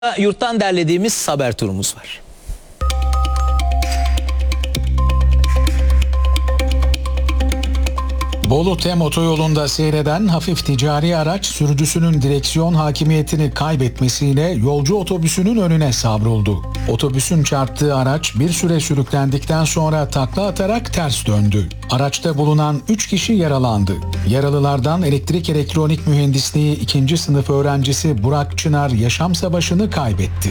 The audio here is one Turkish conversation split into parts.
Yurttan derlediğimiz haber turumuz var. Bolu Tem otoyolunda seyreden hafif ticari araç sürücüsünün direksiyon hakimiyetini kaybetmesiyle yolcu otobüsünün önüne savruldu. Otobüsün çarptığı araç bir süre sürüklendikten sonra takla atarak ters döndü. Araçta bulunan 3 kişi yaralandı. Yaralılardan elektrik elektronik mühendisliği 2. sınıf öğrencisi Burak Çınar yaşam savaşını kaybetti.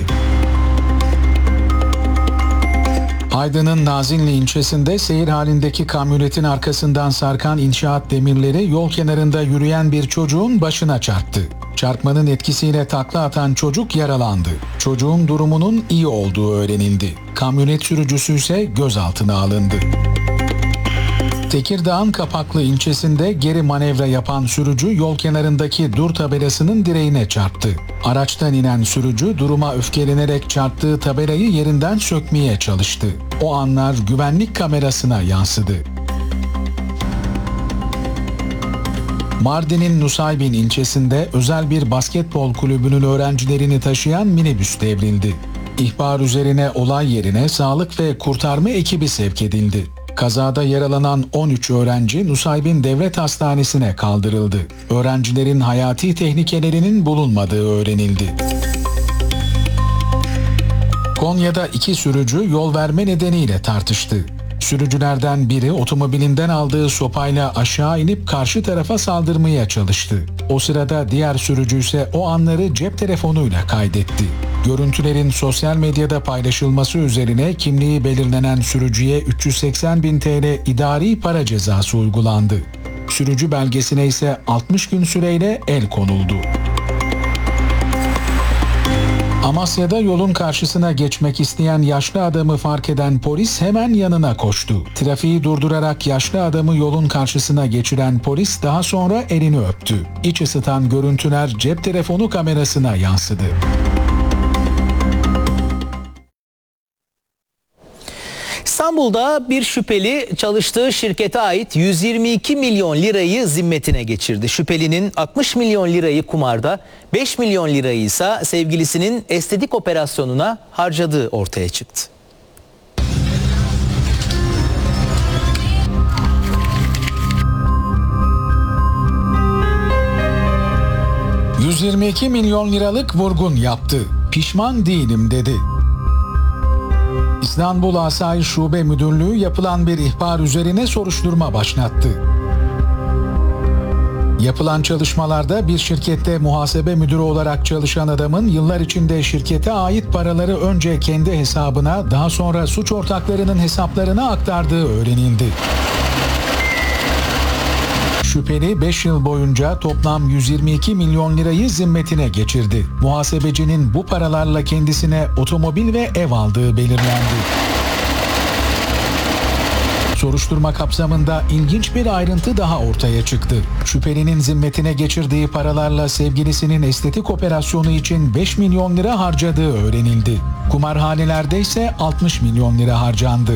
Aydın'ın Nazilli ilçesinde seyir halindeki kamyonetin arkasından sarkan inşaat demirleri yol kenarında yürüyen bir çocuğun başına çarptı. Çarpmanın etkisiyle takla atan çocuk yaralandı. Çocuğun durumunun iyi olduğu öğrenildi. Kamyonet sürücüsü ise gözaltına alındı. Tekirdağ'ın Kapaklı ilçesinde geri manevra yapan sürücü yol kenarındaki dur tabelasının direğine çarptı. Araçtan inen sürücü duruma öfkelenerek çarptığı tabelayı yerinden sökmeye çalıştı. O anlar güvenlik kamerasına yansıdı. Mardin'in Nusaybin ilçesinde özel bir basketbol kulübünün öğrencilerini taşıyan minibüs devrildi. İhbar üzerine olay yerine sağlık ve kurtarma ekibi sevk edildi. Kazada yaralanan 13 öğrenci Nusaybin Devlet Hastanesi'ne kaldırıldı. Öğrencilerin hayati tehlikelerinin bulunmadığı öğrenildi. Konya'da 2 sürücü yol verme nedeniyle tartıştı. Sürücülerden biri otomobilinden aldığı sopayla aşağı inip karşı tarafa saldırmaya çalıştı. O sırada diğer sürücü ise o anları cep telefonuyla kaydetti. Görüntülerin sosyal medyada paylaşılması üzerine kimliği belirlenen sürücüye 380.000 TL idari para cezası uygulandı. Sürücü belgesine ise 60 gün süreyle el konuldu. Amasya'da yolun karşısına geçmek isteyen yaşlı adamı fark eden polis hemen yanına koştu. Trafiği durdurarak yaşlı adamı yolun karşısına geçiren polis daha sonra elini öptü. İç ısıtan görüntüler cep telefonu kamerasına yansıdı. İstanbul'da bir şüpheli çalıştığı şirkete ait 122 milyon lirayı zimmetine geçirdi. Şüphelinin 60 milyon lirayı kumarda, 5 milyon lirayı ise sevgilisinin estetik operasyonuna harcadığı ortaya çıktı. ...122 milyon liralık vurgun yaptı. Pişman değilim dedi. İstanbul Asayiş Şube Müdürlüğü yapılan bir ihbar üzerine soruşturma başlattı. Yapılan çalışmalarda bir şirkette muhasebe müdürü olarak çalışan adamın yıllar içinde şirkete ait paraları önce kendi hesabına, daha sonra suç ortaklarının hesaplarına aktardığı öğrenildi. Şüpheli 5 yıl boyunca toplam 122 milyon lirayı zimmetine geçirdi. Muhasebecinin bu paralarla kendisine otomobil ve ev aldığı belirlendi. Soruşturma kapsamında ilginç bir ayrıntı daha ortaya çıktı. Şüphelinin zimmetine geçirdiği paralarla sevgilisinin estetik operasyonu için 5 milyon lira harcadığı öğrenildi. Kumarhanelerde ise 60 milyon lira harcandı.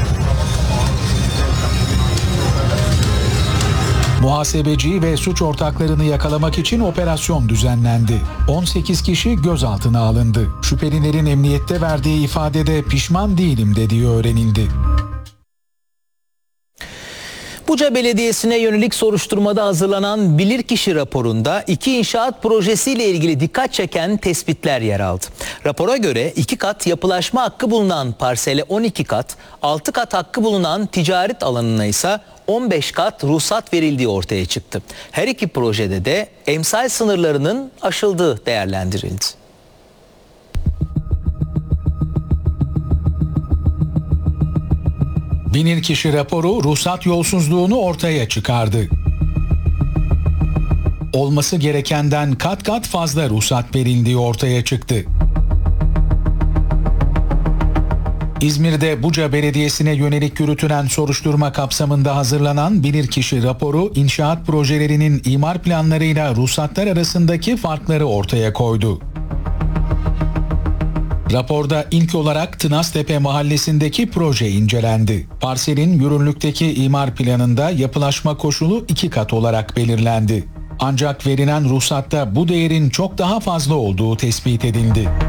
Muhasebeci ve suç ortaklarını yakalamak için operasyon düzenlendi. 18 kişi gözaltına alındı. Şüphelilerin emniyette verdiği ifadede pişman değilim dediği öğrenildi. Buca Belediyesi'ne yönelik soruşturmada hazırlanan bilirkişi raporunda 2 inşaat projesiyle ilgili dikkat çeken tespitler yer aldı. Rapora göre 2 kat yapılaşma hakkı bulunan parsele 12 kat, 6 kat hakkı bulunan ticaret alanına ise 15 kat ruhsat verildiği ortaya çıktı. Her iki projede de emsal sınırlarının aşıldığı değerlendirildi. Bilirkişi raporu ruhsat yolsuzluğunu ortaya çıkardı. Olması gerekenden kat kat fazla ruhsat verildiği ortaya çıktı. İzmir'de Buca Belediyesi'ne yönelik yürütülen soruşturma kapsamında hazırlanan bilirkişi raporu inşaat projelerinin imar planlarıyla ruhsatlar arasındaki farkları ortaya koydu. Raporda ilk olarak Tınaztepe mahallesindeki proje incelendi. Parselin yürürlükteki imar planında yapılaşma koşulu 2 kat olarak belirlendi. Ancak verilen ruhsatta bu değerin çok daha fazla olduğu tespit edildi.